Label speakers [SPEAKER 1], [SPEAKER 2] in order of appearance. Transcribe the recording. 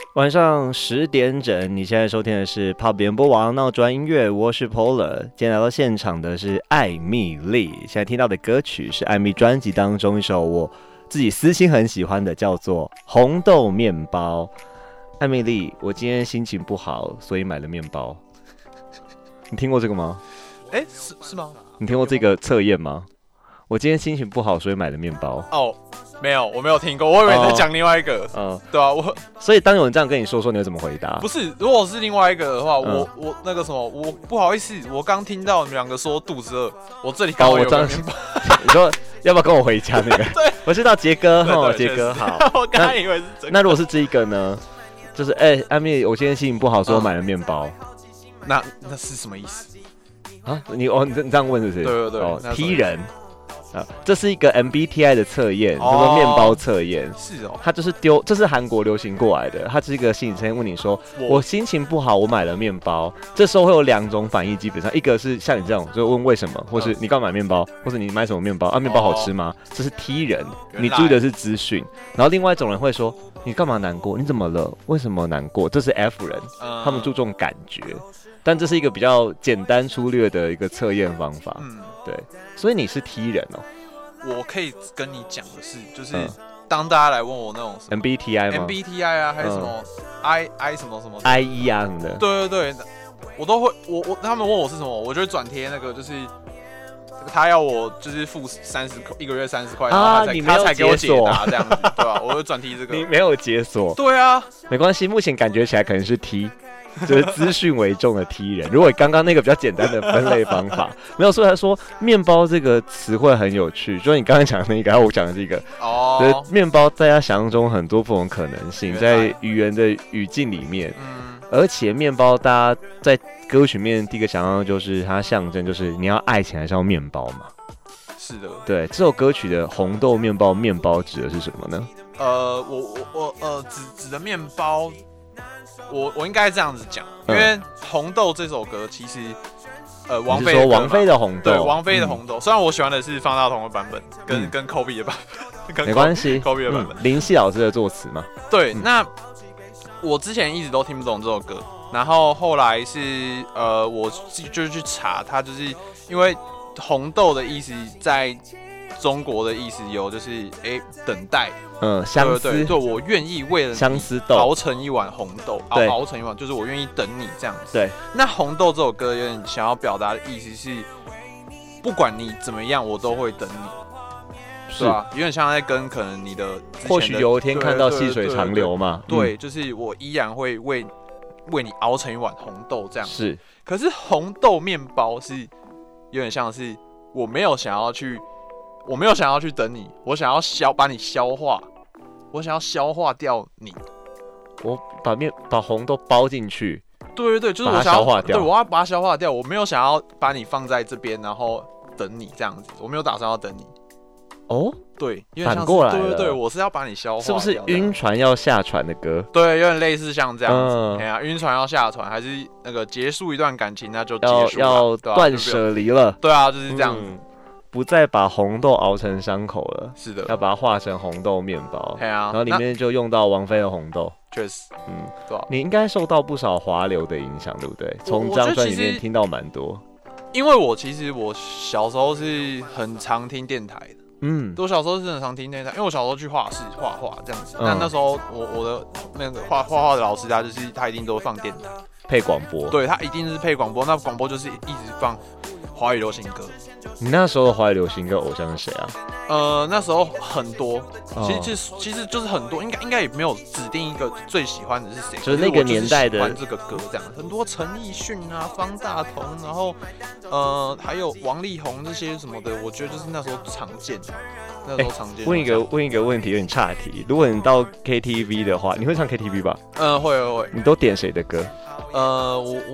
[SPEAKER 1] 晚上10点整，你现在收听的是 Pop 联播网闹专音乐，我是 Polar。今天来到现场的是艾蜜莉，现在听到的歌曲是艾蜜专辑当中一首我自己私心很喜欢的，叫做《红豆面包》。艾蜜莉，我今天心情不好，所以买了面包。你听过这个吗？
[SPEAKER 2] 是吗？
[SPEAKER 1] 你听过这个测验吗？我今天心情不好，所以买了面包。
[SPEAKER 2] 哦，没有，我没有听过，我以为你在讲另外一个。对啊，
[SPEAKER 1] 所以当有人这样跟你说，你会怎么回答？
[SPEAKER 2] 不是，如果是另外一个的话，我那个什么，我不好意思，我刚听到你们两个说肚子饿，我这里刚好有个面包。
[SPEAKER 1] 你说要不要跟我回家那个？对，我知道杰哥哈，杰哥好。
[SPEAKER 2] 我刚才以为是这个。
[SPEAKER 1] 那如果是这一个呢？就是艾蜜，我今天心情不好，所以我买了面包。
[SPEAKER 2] 那是什么意思？
[SPEAKER 1] 啊，你这样问是不是？
[SPEAKER 2] 对，
[SPEAKER 1] 踢人。这是一个 MBTI 的测验，叫做面包测验。
[SPEAKER 2] 是哦，
[SPEAKER 1] 它就是这是韩国流行过来的。它是一个心理测验，问你说，我心情不好，我买了面包。这时候会有2种反应，基本上一个是像你这种，就问为什么，或是你干嘛买面包，或是你买什么面包啊？面包好吃吗？这是 T 人，你注意的是资讯。然后另外一种人会说，你干嘛难过？你怎么了？为什么难过？这是 F 人，他们注重感觉。但这是一个比较简单粗略的一个测验方法。对，所以你是 T 人哦。
[SPEAKER 2] 我可以跟你讲的是，就是当大家来问我那种什么
[SPEAKER 1] MBTI 吗
[SPEAKER 2] ？MBTI 啊，还有什么 I 什么什么
[SPEAKER 1] IE 啊什么的。
[SPEAKER 2] 对，我都会他们问我是什么，我就会转贴那个就是。他要我就是付1个月30块，然后他才给我解答这样子，对吧？我就转贴这个。
[SPEAKER 1] 你没有解锁。
[SPEAKER 2] 对啊，
[SPEAKER 1] 没关系，目前感觉起来可能是 T。就是资讯为重的 T 人。如果刚刚那个比较简单的分类方法没有，所以他说面包这个词汇很有趣，就是你刚才讲的那个，还有我讲的这个，就是面包大家想象中很多不同可能性，在语言的语境里面，而且面包大家在歌曲面第一个想象就是它象征就是你要爱情还是要面包嘛？
[SPEAKER 2] 是的，
[SPEAKER 1] 对，这首歌曲的红豆面包，面包指的是什么呢？
[SPEAKER 2] 我指的面包。我应该这样子讲，因为红豆这首歌其实，王菲
[SPEAKER 1] 的红豆，
[SPEAKER 2] 对，王菲的红豆。虽然我喜欢的是方大同的版本，跟 Kobe 的版本，
[SPEAKER 1] 没关系
[SPEAKER 2] ，Kobe 的版本，
[SPEAKER 1] 林夕老师的作词嘛。
[SPEAKER 2] 对，那我之前一直都听不懂这首歌，然后后来是我就是去查，它就是因为红豆的意思在中国的意思有就是等待。
[SPEAKER 1] 相思，
[SPEAKER 2] 对，我愿意为了
[SPEAKER 1] 相思豆
[SPEAKER 2] 熬成一碗红豆，熬成一碗，就是我愿意等你这样子。
[SPEAKER 1] 对，
[SPEAKER 2] 那红豆这首歌有点想要表达的意思是，不管你怎么样，我都会等你，是吧？有点像在跟可能你的
[SPEAKER 1] 或许有一天看到细水长流嘛。
[SPEAKER 2] 对，就是我依然会为你熬成一碗红豆这样。
[SPEAKER 1] 是，
[SPEAKER 2] 可是红豆面包是有点像是我没有想要去等你，我想要把你消化，我想要消化掉你。
[SPEAKER 1] 我把红豆包进去。
[SPEAKER 2] 对，就是我想要消化掉。对，我要把它消化掉。我没有想要把你放在这边，然后等你这样子。我没有打算要等你。
[SPEAKER 1] 哦，
[SPEAKER 2] 对，
[SPEAKER 1] 反过来了。
[SPEAKER 2] 对，我是要把你消化掉。
[SPEAKER 1] 是不是晕船要下船的歌？
[SPEAKER 2] 对，有点类似像这样子。哎呀，晕船要下船，还是那个结束一段感情，那就结束了，
[SPEAKER 1] 要断舍离了。
[SPEAKER 2] 对啊，就是这样子。
[SPEAKER 1] 不再把红豆熬成伤口了，
[SPEAKER 2] 是的，
[SPEAKER 1] 要把它化成红豆面包。
[SPEAKER 2] 对啊，
[SPEAKER 1] 然后里面就用到王菲的红豆。
[SPEAKER 2] 确实，对啊，
[SPEAKER 1] 你应该受到不少华流的影响，对不对？从这张专辑里面听到蛮多。
[SPEAKER 2] 因为其实我小时候是很常听电台的，我小时候是很常听电台，因为我小时候去画室画画这样子。那时候我的那个画画的老师他一定都会放电台
[SPEAKER 1] 配广播，对
[SPEAKER 2] 他一定是配广播，那广播就是一直放华语流行歌。
[SPEAKER 1] 你那时候的华语流行歌偶像是谁啊？
[SPEAKER 2] 那时候很多，其实就是很多，应该也没有指定一个最喜欢的是谁，
[SPEAKER 1] 就是那个年代的
[SPEAKER 2] 喜欢这个歌这样，很多陈奕迅啊、方大同，然后还有王力宏这些什么的，我觉得就是那时候常见的。那时候常见。问
[SPEAKER 1] 一个问题，有点岔题。如果你到 KTV 的话，你会唱 KTV 吧？
[SPEAKER 2] 会。
[SPEAKER 1] 你都点谁的歌？
[SPEAKER 2] 我